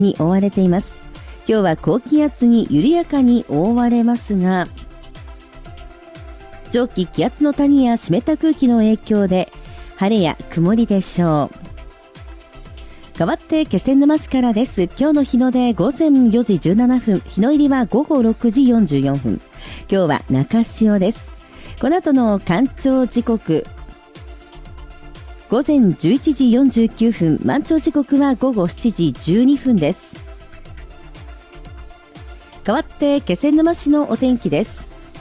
に覆われています。今日は高気圧に緩やかに覆われますが、上気気圧の谷や湿った空気の影響で晴れや曇りでしょう。変わって気仙沼市からです。今日の日の出午前4時17分、日の入りは午後6時44分。今日は中潮です。この後の干潮時刻午前11時49分、満潮時刻は午後7時12分です。変わって気仙沼市のお天気です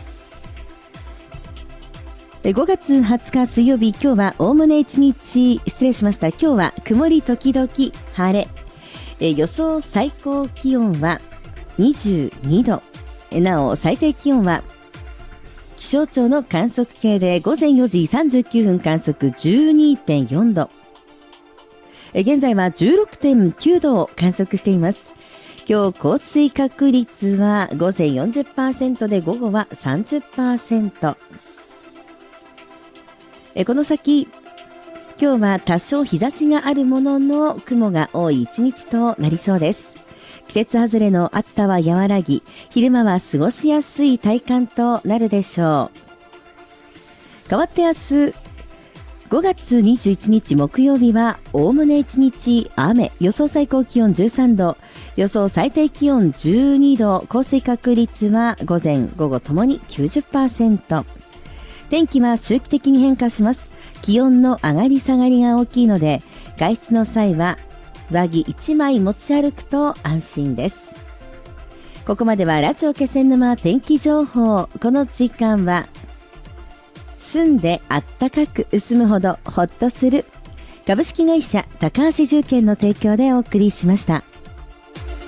。5月20日水曜日、今日はおおむね今日は曇り時々晴れ。予想最高気温は22度。なお最低気温は気象庁の観測計で午前4時39分観測 12.4 度。現在は 16.9 度を観測しています。今日降水確率は午前 40% で午後は 30%。この先今日は多少日差しがあるものの雲が多い一日となりそうです。季節外れの暑さは和らぎ、昼間は過ごしやすい体感となるでしょう。変わって明日5月21日木曜日はおおむね1日雨。予想最高気温13度、予想最低気温12度、降水確率は午前午後ともに 90%。 天気は周期的に変化します。気温の上がり下がりが大きいので、外出の際は上着1枚持ち歩くと安心です。ここまではラジオ気仙沼天気情報。この時間は住んであったかく住むほどほっとする株式会社高橋住建の提供でお送りしました。